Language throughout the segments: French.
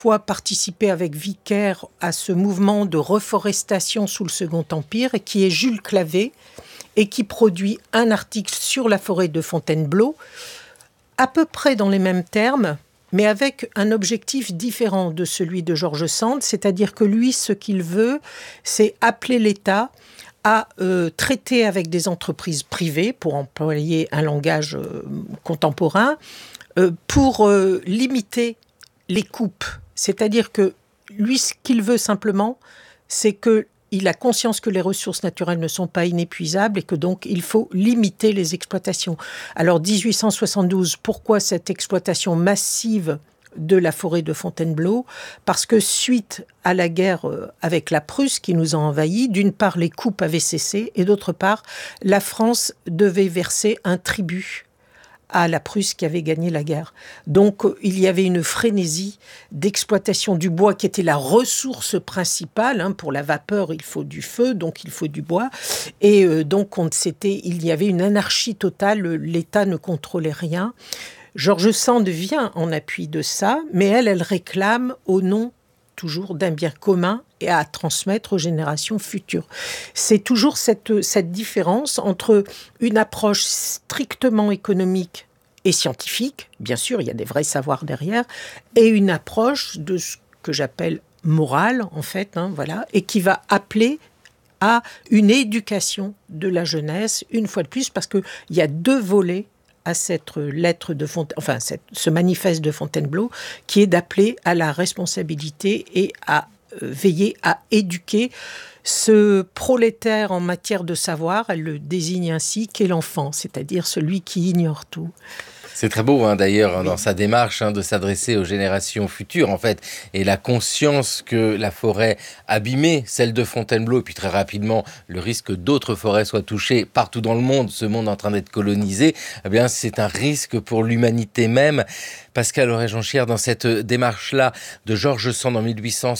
fois participé avec Vicaire à ce mouvement de reforestation sous le Second Empire, et qui est Jules Clavé, et qui produit un article sur la forêt de Fontainebleau, à peu près dans les mêmes termes, mais avec un objectif différent de celui de George Sand, c'est-à-dire que lui, ce qu'il veut, c'est appeler l'État à traiter avec des entreprises privées, pour employer un langage contemporain, pour limiter les coupes. C'est-à-dire que lui, ce qu'il veut simplement, c'est qu'il a conscience que les ressources naturelles ne sont pas inépuisables et que donc il faut limiter les exploitations. Alors 1872, pourquoi cette exploitation massive de la forêt de Fontainebleau? Parce que suite à la guerre avec la Prusse qui nous a envahis, d'une part les coupes avaient cessé et d'autre part la France devait verser un tribut à la Prusse qui avait gagné la guerre. Donc il y avait une frénésie d'exploitation du bois qui était la ressource principale. Pour la vapeur, il faut du feu, donc il faut du bois. Et donc il y avait une anarchie totale, l'État ne contrôlait rien. George Sand vient en appui de ça, mais elle réclame au nom toujours d'un bien commun et à transmettre aux générations futures. C'est toujours cette différence entre une approche strictement économique et scientifique, bien sûr, il y a des vrais savoirs derrière, et une approche de ce que j'appelle morale, en fait, voilà, et qui va appeler à une éducation de la jeunesse, une fois de plus, parce qu'il y a deux volets à cette lettre de ce manifeste de Fontainebleau, qui est d'appeler à la responsabilité et à veiller à éduquer ce prolétaire en matière de savoir. Elle le désigne ainsi, qu'est l'enfant, c'est-à-dire celui qui ignore tout. C'est très beau d'ailleurs dans sa démarche de s'adresser aux générations futures en fait, et la conscience que la forêt abîmée, celle de Fontainebleau, et puis très rapidement le risque que d'autres forêts soient touchées partout dans le monde, ce monde en train d'être colonisé, eh bien c'est un risque pour l'humanité même. Pascal Auret-Jonchière, dans cette démarche-là de George Sand en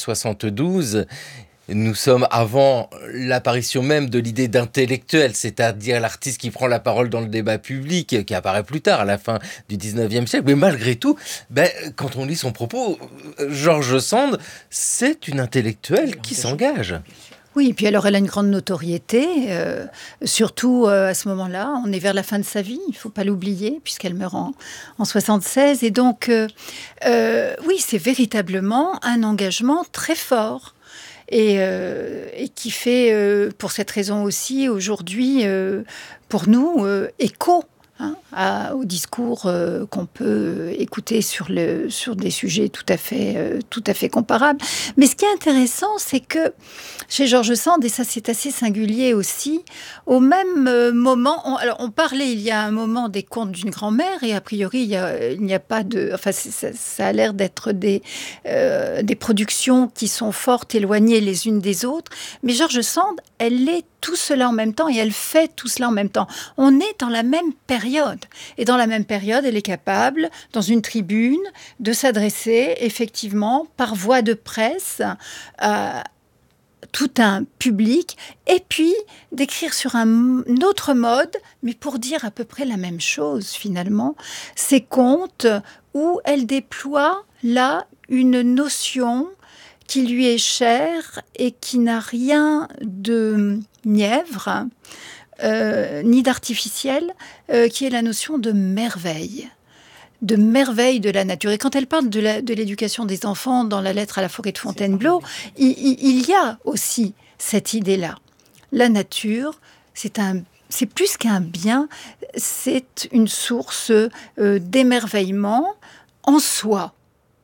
1872, nous sommes avant l'apparition même de l'idée d'intellectuel, c'est-à-dire l'artiste qui prend la parole dans le débat public, qui apparaît plus tard, à la fin du 19e siècle. Mais malgré tout, quand on lit son propos, George Sand, c'est une intellectuelle qui s'engage. Oui, et puis alors elle a une grande notoriété, surtout à ce moment-là. On est vers la fin de sa vie, il ne faut pas l'oublier, puisqu'elle meurt en 76. Et donc, oui, c'est véritablement un engagement très fort. Et qui fait, pour cette raison aussi, aujourd'hui, pour nous, écho au discours qu'on peut écouter sur des sujets tout à fait comparables. Mais ce qui est intéressant, c'est que chez George Sand, et ça c'est assez singulier aussi, au même moment, on parlait il y a un moment des contes d'une grand-mère, et a priori il n'y a pas de... Enfin, ça a l'air d'être des productions qui sont fort éloignées les unes des autres, mais George Sand, elle est tout cela en même temps, et elle fait tout cela en même temps. On est dans la même période. Et dans la même période, elle est capable, dans une tribune, de s'adresser effectivement par voie de presse à tout un public, et puis d'écrire sur un autre mode, mais pour dire à peu près la même chose finalement. Ces contes où elle déploie là une notion qui lui est chère et qui n'a rien de mièvre, ni d'artificiel, qui est la notion de merveille de la nature. Et quand elle parle de l'éducation des enfants dans la lettre à la forêt de Fontainebleau, il y a aussi cette idée-là. La nature, c'est plus qu'un bien, c'est une source d'émerveillement en soi.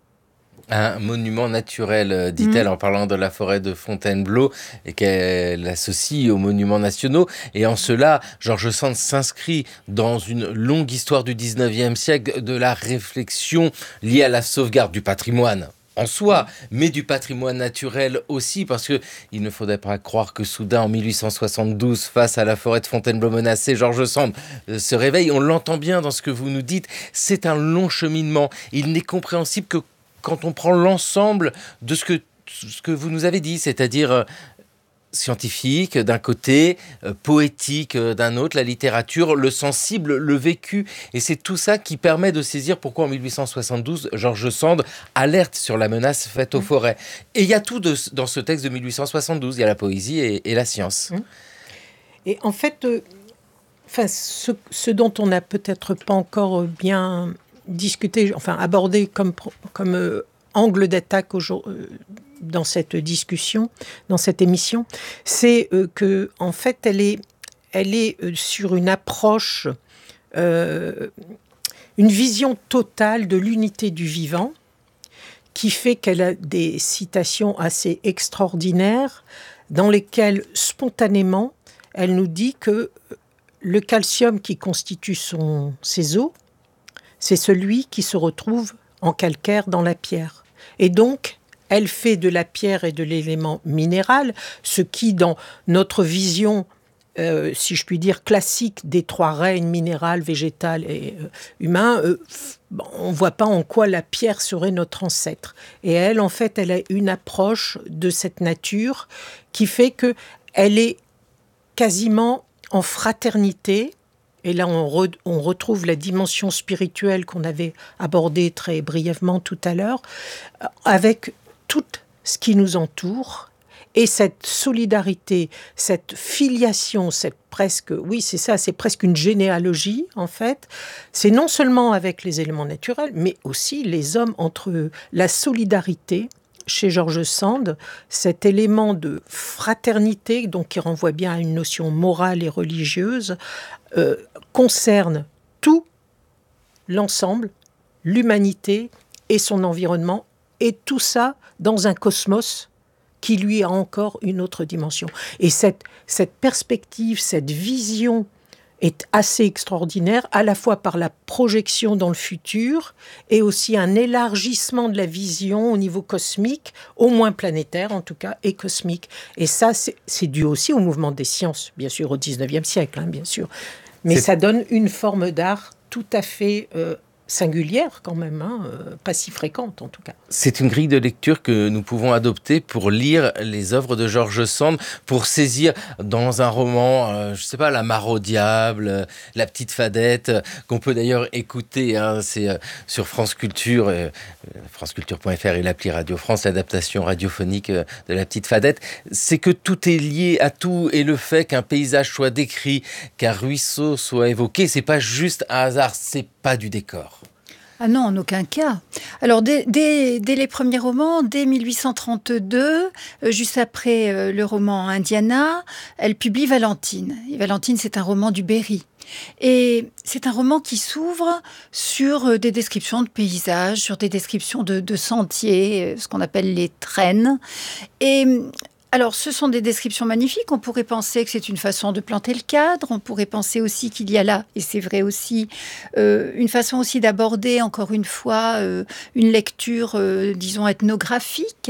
Un monument naturel, dit-elle, en parlant de la forêt de Fontainebleau, et qu'elle associe aux monuments nationaux. Et en cela, George Sand s'inscrit dans une longue histoire du 19e siècle de la réflexion liée à la sauvegarde du patrimoine en soi, mais du patrimoine naturel aussi, parce que il ne faudrait pas croire que soudain, en 1872, face à la forêt de Fontainebleau menacée, George Sand se réveille. On l'entend bien dans ce que vous nous dites. C'est un long cheminement. Il n'est compréhensible que quand on prend l'ensemble de ce que vous nous avez dit, c'est-à-dire scientifique d'un côté, poétique d'un autre, la littérature, le sensible, le vécu. Et c'est tout ça qui permet de saisir pourquoi en 1872, George Sand alerte sur la menace faite aux forêts. Et il y a tout dans ce texte de 1872, il y a la poésie et la science. Et en fait, ce dont on n'a peut-être pas encore bien discuté, abordé comme angle d'attaque dans cette discussion, dans cette émission, c'est que en fait, elle est sur une approche, une vision totale de l'unité du vivant, qui fait qu'elle a des citations assez extraordinaires, dans lesquelles, spontanément, elle nous dit que le calcium qui constitue ses os, c'est celui qui se retrouve en calcaire dans la pierre. Et donc, elle fait de la pierre et de l'élément minéral, ce qui, dans notre vision, si je puis dire, classique des trois règnes, minéral, végétal et humain, on ne voit pas en quoi la pierre serait notre ancêtre. Et elle, en fait, elle a une approche de cette nature qui fait qu'elle est quasiment en fraternité. Et là, on retrouve la dimension spirituelle qu'on avait abordée très brièvement tout à l'heure, avec tout ce qui nous entoure. Et cette solidarité, cette filiation, c'est presque une généalogie, en fait. C'est non seulement avec les éléments naturels, mais aussi les hommes entre eux. La solidarité, chez George Sand, cet élément de fraternité, donc qui renvoie bien à une notion morale et religieuse, concerne tout l'ensemble, l'humanité et son environnement, et tout ça dans un cosmos qui lui a encore une autre dimension. Et cette perspective, cette vision est assez extraordinaire, à la fois par la projection dans le futur et aussi un élargissement de la vision au niveau cosmique, au moins planétaire en tout cas, et cosmique. Et ça, c'est dû aussi au mouvement des sciences, bien sûr, au 19e siècle, bien sûr. Mais ça donne une forme d'art tout à fait singulière quand même, pas si fréquente en tout cas. C'est une grille de lecture que nous pouvons adopter pour lire les œuvres de George Sand, pour saisir dans un roman, je sais pas, La Mare au diable, La Petite Fadette, qu'on peut d'ailleurs écouter, c'est sur France Culture, franceculture.fr et l'appli Radio France, l'adaptation radiophonique de La Petite Fadette. C'est que tout est lié à tout, et le fait qu'un paysage soit décrit, qu'un ruisseau soit évoqué, c'est pas juste un hasard, c'est pas du décor. Ah non, en aucun cas. Alors, dès les premiers romans, dès 1832, juste après le roman Indiana, elle publie Valentine. Et Valentine, c'est un roman du Berry. Et c'est un roman qui s'ouvre sur des descriptions de paysages, sur des descriptions de sentiers, ce qu'on appelle les traînes. Et alors, ce sont des descriptions magnifiques. On pourrait penser que c'est une façon de planter le cadre. On pourrait penser aussi qu'il y a là, et c'est vrai aussi, une façon aussi d'aborder, encore une fois, une lecture, disons, ethnographique,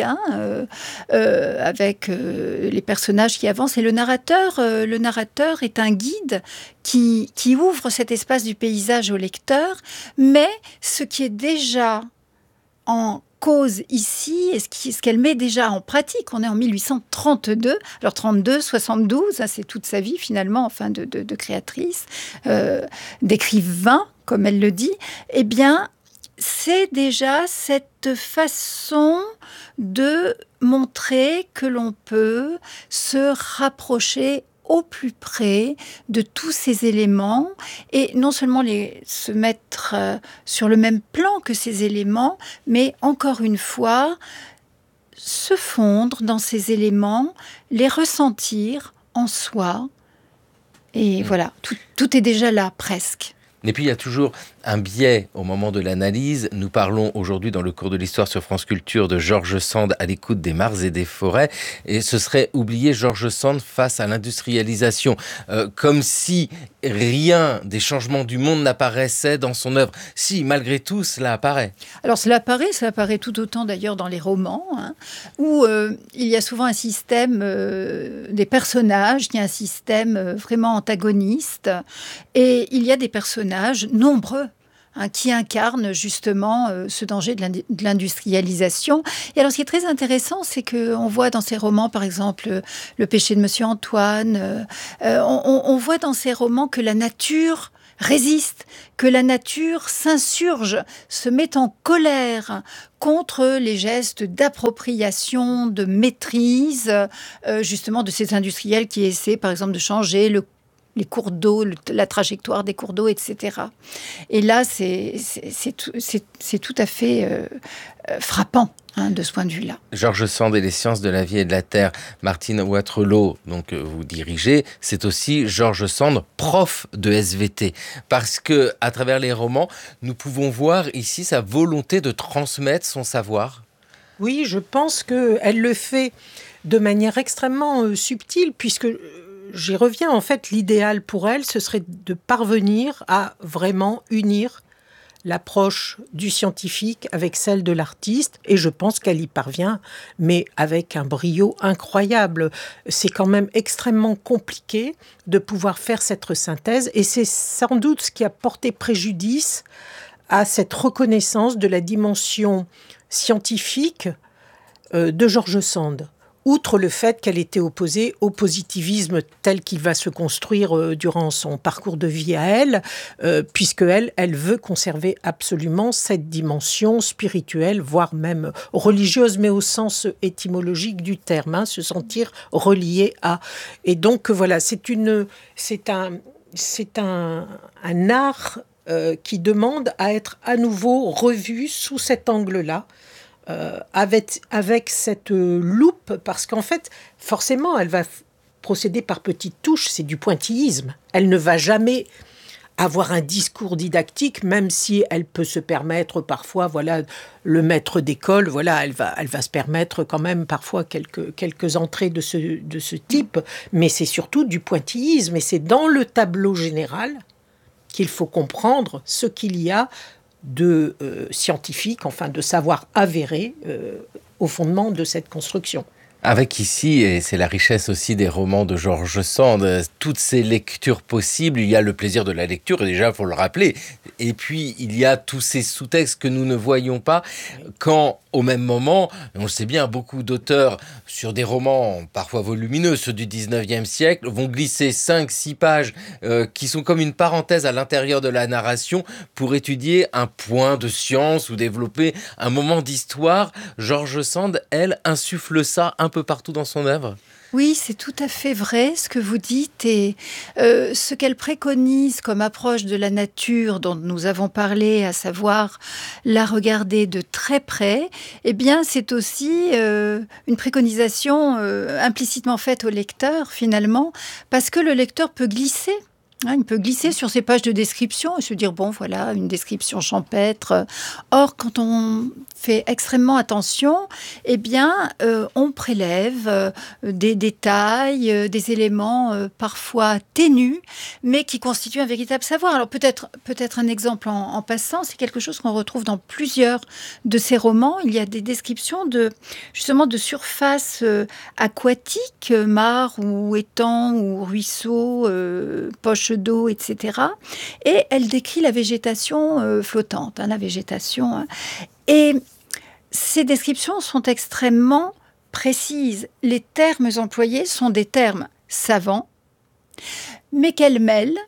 avec les personnages qui avancent. Et le narrateur est un guide qui ouvre cet espace du paysage au lecteur. Mais ce qui est déjà en cause ici, et ce qu'elle met déjà en pratique. On est en 1832, alors 32, 72, c'est toute sa vie finalement, de créatrice, d'écrivain, comme elle le dit. Eh bien, c'est déjà cette façon de montrer que l'on peut se rapprocher au plus près de tous ces éléments, et non seulement se mettre sur le même plan que ces éléments, mais encore une fois, se fondre dans ces éléments, les ressentir en soi. Et voilà, tout est déjà là, presque. Et puis il y a toujours un biais au moment de l'analyse. Nous parlons aujourd'hui dans le cours de l'histoire sur France Culture de George Sand à l'écoute des mares et des forêts. Et ce serait oublier George Sand face à l'industrialisation. Comme si rien des changements du monde n'apparaissait dans son œuvre. Si, malgré tout, cela apparaît. Alors cela apparaît tout autant d'ailleurs dans les romans, où il y a souvent un système des personnages, il y a un système vraiment antagoniste. Et il y a des personnages nombreux, qui incarne justement ce danger de l'industrialisation. Et alors, ce qui est très intéressant, c'est qu'on voit dans ces romans, par exemple, Le péché de Monsieur Antoine, on voit dans ces romans que la nature résiste, que la nature s'insurge, se met en colère contre les gestes d'appropriation, de maîtrise, justement de ces industriels qui essaient, par exemple, de changer les cours d'eau, la trajectoire des cours d'eau, etc. Et là, c'est tout à fait frappant. De ce point de vue-là. George Sand et les sciences de la vie et de la terre, Martine Waterloo, donc vous dirigez, c'est aussi George Sand, prof de SVT, parce que à travers les romans, nous pouvons voir ici sa volonté de transmettre son savoir. Oui, je pense qu'elle le fait de manière extrêmement subtile, puisque j'y reviens, en fait, l'idéal pour elle, ce serait de parvenir à vraiment unir l'approche du scientifique avec celle de l'artiste, et je pense qu'elle y parvient, mais avec un brio incroyable. C'est quand même extrêmement compliqué de pouvoir faire cette synthèse, et c'est sans doute ce qui a porté préjudice à cette reconnaissance de la dimension scientifique de George Sand. Outre le fait qu'elle était opposée au positivisme tel qu'il va se construire durant son parcours de vie à elle, puisqu'elle veut conserver absolument cette dimension spirituelle, voire même religieuse, mais au sens étymologique du terme, se sentir relié à. Et donc voilà, c'est un art qui demande à être à nouveau revu sous cet angle-là. Avec cette loupe, parce qu'en fait, forcément, elle va procéder par petites touches, c'est du pointillisme. Elle ne va jamais avoir un discours didactique, même si elle peut se permettre parfois, voilà, le maître d'école, voilà, elle va se permettre quand même parfois quelques entrées de ce type, mais c'est surtout du pointillisme, et c'est dans le tableau général qu'il faut comprendre ce qu'il y a de scientifique, enfin de savoir avéré au fondement de cette construction. Avec ici, et c'est la richesse aussi des romans de George Sand, toutes ces lectures possibles, il y a le plaisir de la lecture, et déjà, il faut le rappeler, et puis il y a tous ces sous-textes que nous ne voyons pas, quand, au même moment, on le sait bien, beaucoup d'auteurs, sur des romans parfois volumineux, ceux du 19e siècle, vont glisser 5-6 pages qui sont comme une parenthèse à l'intérieur de la narration pour étudier un point de science ou développer un moment d'histoire. George Sand, elle, insuffle ça un peu partout dans son œuvre. Oui, c'est tout à fait vrai ce que vous dites, et ce qu'elle préconise comme approche de la nature dont nous avons parlé, à savoir la regarder de très près, eh bien c'est aussi une préconisation implicitement faite au lecteur finalement, parce que le lecteur peut glisser. Il peut glisser sur ces pages de description et se dire, bon, voilà, une description champêtre. Or, quand on fait extrêmement attention, eh bien, on prélève des détails, des éléments parfois ténus, mais qui constituent un véritable savoir. Alors, peut-être un exemple en passant, c'est quelque chose qu'on retrouve dans plusieurs de ces romans. Il y a des descriptions justement de surfaces aquatiques, mares ou étangs ou ruisseaux, poches d'eau, etc. Et elle décrit la végétation flottante, la végétation. Et ces descriptions sont extrêmement précises. Les termes employés sont des termes savants, mais qu'elle mêle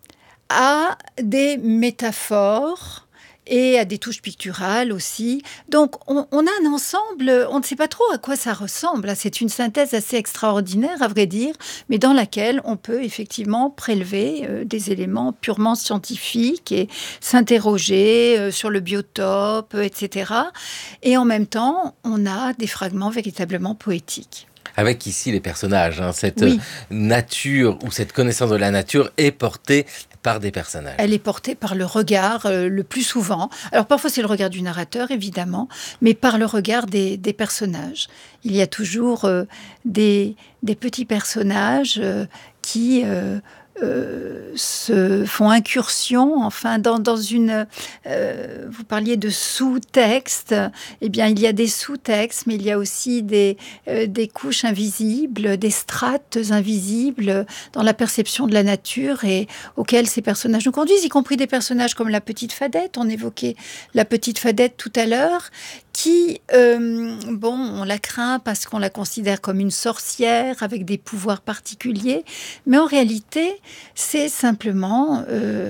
à des métaphores et à des touches picturales aussi. Donc, on a un ensemble, on ne sait pas trop à quoi ça ressemble. C'est une synthèse assez extraordinaire, à vrai dire, mais dans laquelle on peut effectivement prélever des éléments purement scientifiques et s'interroger sur le biotope, etc. Et en même temps, on a des fragments véritablement poétiques. Avec ici les personnages, cette nature ou cette connaissance de la nature est portée par des personnages. Elle est portée par le regard le plus souvent. Alors parfois c'est le regard du narrateur évidemment, mais par le regard des personnages. Il y a toujours des petits personnages qui se font incursion, enfin, dans une... vous parliez de sous-textes. Eh bien, il y a des sous-textes, mais il y a aussi des couches invisibles, des strates invisibles dans la perception de la nature et auxquelles ces personnages nous conduisent, y compris des personnages comme la petite Fadette. On évoquait la petite Fadette tout à l'heure, qui, on la craint parce qu'on la considère comme une sorcière avec des pouvoirs particuliers, mais en réalité, c'est simplement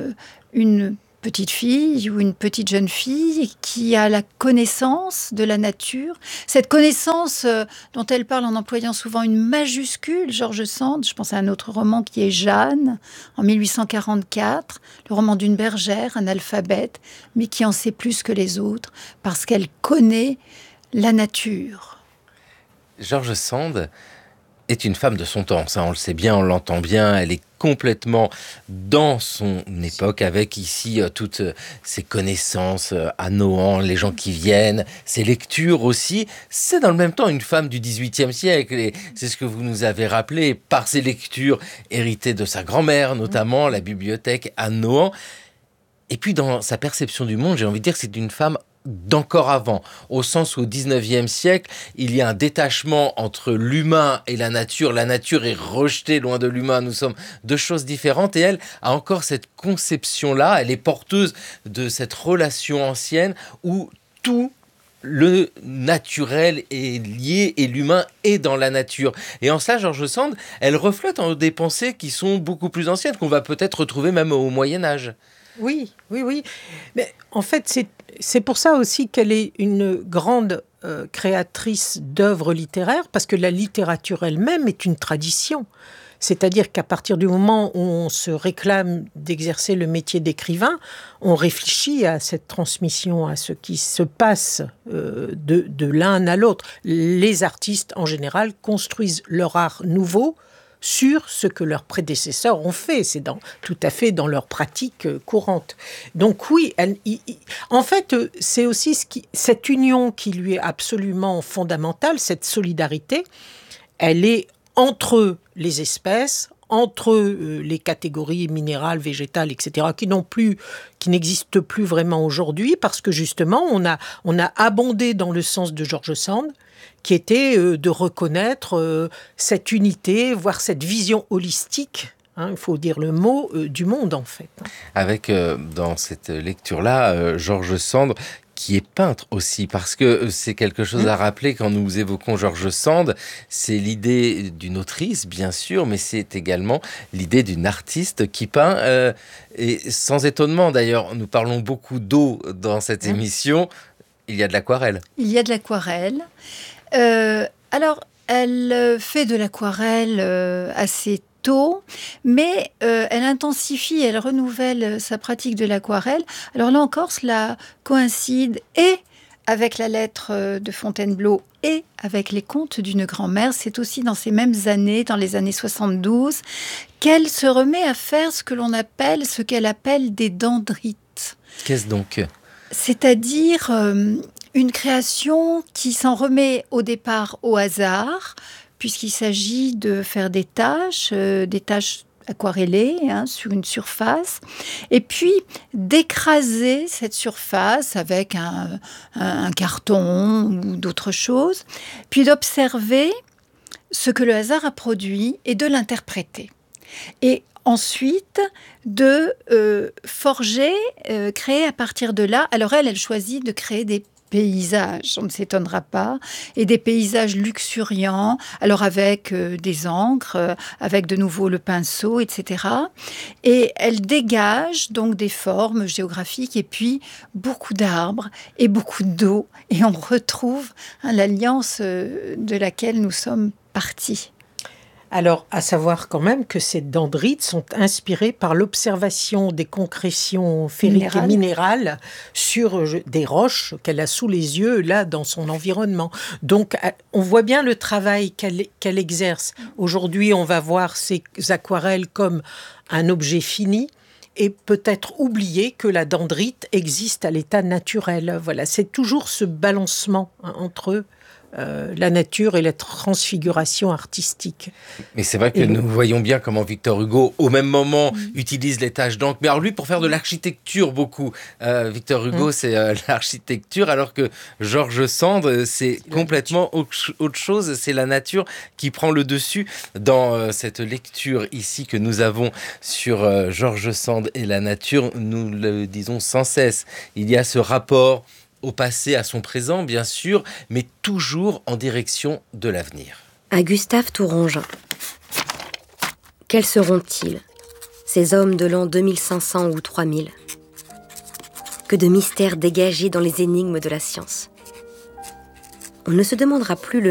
une petite fille ou une petite jeune fille qui a la connaissance de la nature. Cette connaissance dont elle parle en employant souvent une majuscule, George Sand, je pense à un autre roman qui est Jeanne, en 1844, le roman d'une bergère, analphabète, mais qui en sait plus que les autres, parce qu'elle connaît la nature. George Sand est une femme de son temps, ça on le sait bien, on l'entend bien, elle est complètement dans son époque, avec ici toutes ses connaissances à Nohant, les gens qui viennent, ses lectures aussi. C'est dans le même temps une femme du XVIIIe siècle, et c'est ce que vous nous avez rappelé, par ses lectures héritées de sa grand-mère, notamment la bibliothèque à Nohant. Et puis dans sa perception du monde, j'ai envie de dire que c'est une femme d'encore avant, au sens où au XIXe siècle, il y a un détachement entre l'humain et la nature. La nature est rejetée loin de l'humain, nous sommes deux choses différentes, et elle a encore cette conception-là, elle est porteuse de cette relation ancienne où tout le naturel est lié et l'humain est dans la nature. Et en cela, George Sand, elle reflète des pensées qui sont beaucoup plus anciennes, qu'on va peut-être retrouver même au Moyen-Âge. Oui. Mais en fait, c'est pour ça aussi qu'elle est une grande créatrice d'œuvres littéraires, parce que la littérature elle-même est une tradition. C'est-à-dire qu'à partir du moment où on se réclame d'exercer le métier d'écrivain, on réfléchit à cette transmission, à ce qui se passe de l'un à l'autre. Les artistes, en général, construisent leur art nouveau sur ce que leurs prédécesseurs ont fait. C'est tout à fait dans leur pratique courante. Donc oui, en fait, c'est aussi cette union qui lui est absolument fondamentale, cette solidarité, elle est entre les espèces, entre les catégories minérales, végétales, etc., qui n'existent plus vraiment aujourd'hui, parce que justement, on a abondé dans le sens de George Sand, qui était de reconnaître cette unité, voire cette vision holistique, il faut dire le mot, du monde en fait. Avec, dans cette lecture-là, George Sand, qui est peintre aussi, parce que c'est quelque chose à rappeler quand nous évoquons George Sand, c'est l'idée d'une autrice, bien sûr, mais c'est également l'idée d'une artiste qui peint, et sans étonnement d'ailleurs, nous parlons beaucoup d'eau dans cette émission, il y a de l'aquarelle. Il y a de l'aquarelle. Alors, elle fait de l'aquarelle assez tôt, mais elle intensifie, elle renouvelle sa pratique de l'aquarelle. Alors là encore, cela coïncide et avec la lettre de Fontainebleau et avec les contes d'une grand-mère. C'est aussi dans ces mêmes années, dans les années 72, qu'elle se remet à faire ce qu'elle appelle des dendrites. Qu'est-ce donc ? C'est-à-dire une création qui s'en remet au départ au hasard, puisqu'il s'agit de faire des tâches aquarellées sur une surface, et puis d'écraser cette surface avec un carton ou d'autres choses, puis d'observer ce que le hasard a produit et de l'interpréter. Et ensuite, de forger, créer à partir de là. Alors elle choisit de créer des paysages, on ne s'étonnera pas, et des paysages luxuriants, alors avec des encres, avec de nouveau le pinceau, etc. Et elle dégage donc des formes géographiques et puis beaucoup d'arbres et beaucoup d'eau. Et on retrouve l'alliance de laquelle nous sommes partis. Alors, à savoir quand même que ces dendrites sont inspirées par l'observation des concrétions ferriques et minérales sur des roches qu'elle a sous les yeux, là, dans son environnement. Donc, on voit bien le travail qu'elle exerce. Aujourd'hui, on va voir ces aquarelles comme un objet fini et peut-être oublier que la dendrite existe à l'état naturel. Voilà, c'est toujours ce balancement entre la nature et la transfiguration artistique. Mais c'est vrai que nous voyons bien comment Victor Hugo, au même moment, utilise les taches d'encre. Mais alors lui, pour faire de l'architecture beaucoup. Victor Hugo, c'est l'architecture, alors que George Sand, c'est complètement autre chose. C'est la nature qui prend le dessus dans cette lecture ici que nous avons sur George Sand et la nature. Nous le disons sans cesse. Il y a ce rapport au passé, à son présent, bien sûr, mais toujours en direction de l'avenir. À Gustave Tourangin. Quels seront-ils, ces hommes de l'an 2500 ou 3000 ? Que de mystères dégagés dans les énigmes de la science. On ne se demandera plus le